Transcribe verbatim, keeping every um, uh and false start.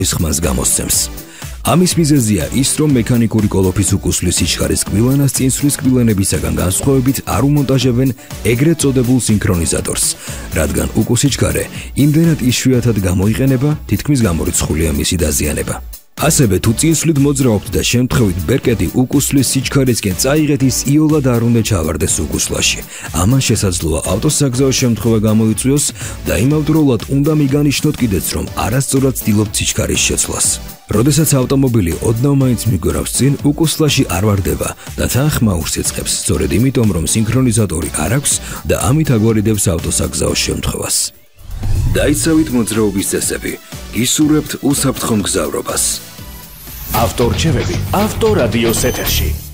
ხმას გამოსცემს. ამის მიზეზია ის, რომ მექანიკური კოლოფის უკუსლის სიჩქარის კბილანას წინსვლის კბილანებისაგან განსხვავებით არ უმონტაჟებენ ეგრეთ წოდებულ სინქრონიზატორს, რადგან უკუსიჩქარე იმდენად იშვიათად გამოიყენება, თითქმის გამორიცხულია მისი დაზიანება. ასევე თუ წინსვლით მოძრაობთ და შემთხვევით ბერკეტი უკუსლის სიჩქარისკენ წაიღეთ, ის იოლად არ უნდა ჩავარდეს უკუსლაში. ამან შესაძლოა ავტოსაგზაო შემთხვევა გამოიწვიოს და იმავდროულად უნდა მიგანიშნოთ კიდეც, რომ არასწორად ცდილობთ სიჩქარის შეცვლას. როდესაც ავტომობილი ოდნავ მაინც მიგვერავს წინ, უკუსლაში არ ვარდება და თან ხმაურს ეწყებს, სწორედ იმიტომ, რომ სინქრონიზატორი არ აქვს და ამით აგვარიდებს ავტოსაგზაოს შემთხვევას. დაიცავით მოძრაობის წესები, გისურვებთ უსაფრთხო მგზავრობას. ავტორჩევები ავტორადიოს ეთერში.